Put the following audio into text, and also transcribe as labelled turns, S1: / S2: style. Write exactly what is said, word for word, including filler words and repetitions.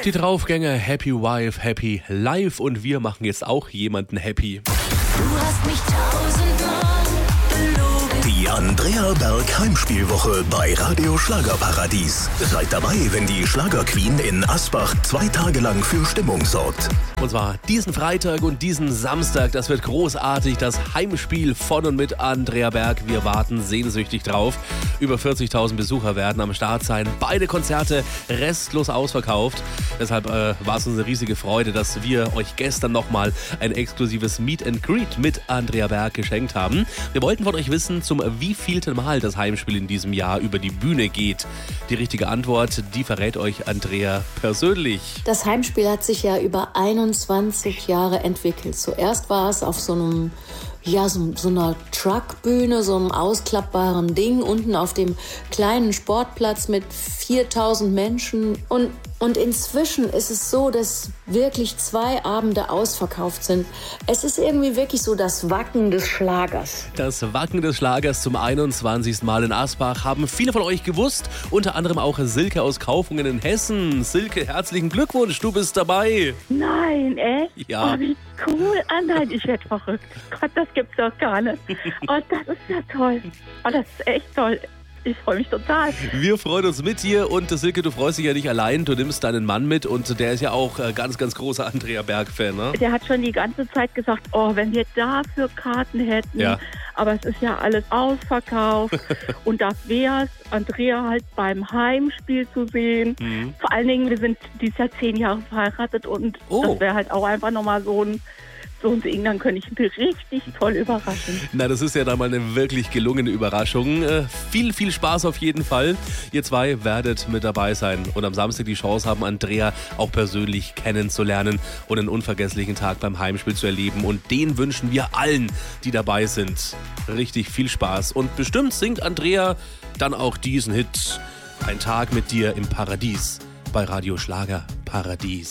S1: Die Draufgänger Happy Wife, Happy Life und wir machen jetzt auch jemanden happy.
S2: Du hast mich tausendmal belogen.
S3: Die Andrea Berg Heimspielwoche bei Radio Schlagerparadies. Seid dabei, wenn die Schlagerqueen in Asbach zwei Tage lang für Stimmung sorgt.
S1: Und zwar diesen Freitag und diesen Samstag, das wird großartig, das Heimspiel von und mit Andrea Berg. Wir warten sehnsüchtig drauf. Über vierzigtausend Besucher werden am Start sein. Beide Konzerte restlos ausverkauft. Deshalb äh, war es uns eine riesige Freude, dass wir euch gestern nochmal ein exklusives Meet and Greet mit Andrea Berg geschenkt haben. Wir wollten von euch wissen, zum wievielten Mal das Heimspiel in diesem Jahr über die Bühne geht. Die richtige Antwort, die verrät euch Andrea persönlich.
S4: Das Heimspiel hat sich ja über einundzwanzig Jahre entwickelt. Zuerst war es auf so einem, ja, so, so einer Truckbühne, so einem ausklappbaren Ding, unten auf dem kleinen Sportplatz mit viertausend Menschen. Und, und inzwischen ist es so, dass wirklich zwei Abende ausverkauft sind. Es ist irgendwie wirklich so das Wacken des Schlagers.
S1: Das Wacken des Schlagers zum einundzwanzigsten Mal in Asbach haben viele von euch gewusst. Unter anderem auch Silke aus Kaufungen in Hessen. Silke, herzlichen Glückwunsch, du bist dabei.
S5: Nein, echt?
S1: Ja.
S5: Oh, wie cool. Ah nein, ich werde verrückt. Gott, das gibt's doch gar nicht. Oh, das ist ja toll. Oh, das ist echt toll. Ich freue mich total.
S1: Wir freuen uns mit dir und Silke, du freust dich ja nicht allein, du nimmst deinen Mann mit und der ist ja auch ganz, ganz großer Andrea Berg-Fan, ne?
S5: Der hat schon die ganze Zeit gesagt, oh, wenn wir dafür Karten hätten,
S1: ja.
S5: Aber es ist ja alles ausverkauft und das wär's, Andrea halt beim Heimspiel zu sehen. Mhm. Vor allen Dingen, wir sind dieses Jahr zehn Jahre verheiratet und oh. das wäre halt auch einfach nochmal so ein So und Ding, dann könnte ich ihn richtig toll überraschen.
S1: Na, das ist ja dann mal eine wirklich gelungene Überraschung. Äh, viel, viel Spaß auf jeden Fall. Ihr zwei werdet mit dabei sein und am Samstag die Chance haben, Andrea auch persönlich kennenzulernen und einen unvergesslichen Tag beim Heimspiel zu erleben. Und den wünschen wir allen, die dabei sind, richtig viel Spaß. Und bestimmt singt Andrea dann auch diesen Hit. Ein Tag mit dir im Paradies bei Radio Schlager Paradies.